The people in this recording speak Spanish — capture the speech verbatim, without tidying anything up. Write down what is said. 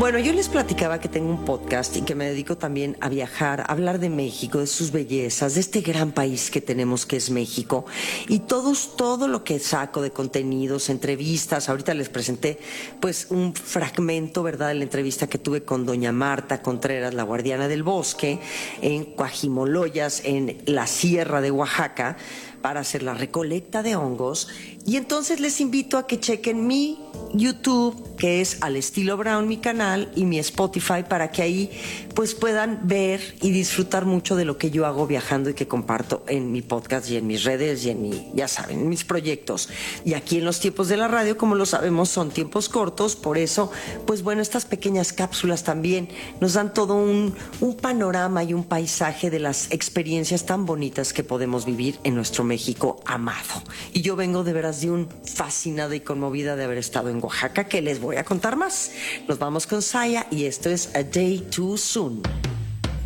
Bueno, yo les platicaba que tengo un podcast y que me dedico también a viajar, a hablar de México, de sus bellezas, de este gran país que tenemos que es México. Y todos, todo lo que saco de contenidos, entrevistas, ahorita les presenté pues un fragmento, ¿verdad?, de la entrevista que tuve con doña Marta Contreras, la guardiana del bosque, en Coajimoloyas, en la Sierra de Oaxaca, para hacer la recolecta de hongos. Y entonces les invito a que chequen mi YouTube, que es Al Estilo Brown, mi canal, y mi Spotify, para que ahí pues puedan ver y disfrutar mucho de lo que yo hago viajando y que comparto en mi podcast y en mis redes y en mi, ya saben, en mis proyectos. Y aquí en los tiempos de la radio, como lo sabemos, son tiempos cortos, por eso, pues bueno, estas pequeñas cápsulas también nos dan todo un, un panorama y un paisaje de las experiencias tan bonitas que podemos vivir en nuestro México amado. Y yo vengo de veras de un fascinada y conmovida de haber estado en Oaxaca, que les voy a contar más. Nos vamos con Saya y esto es A Day Too Soon.